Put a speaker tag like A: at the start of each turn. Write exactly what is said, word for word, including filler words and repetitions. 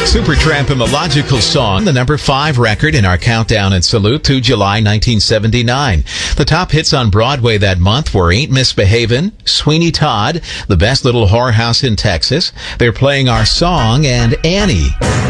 A: Supertramp and Melodical Song, the number five record in our countdown and salute to July nineteen seventy-nine. The top hits on Broadway that month were Ain't Misbehavin', Sweeney Todd, The Best Little Whorehouse in Texas, They're Playing Our Song, and Annie.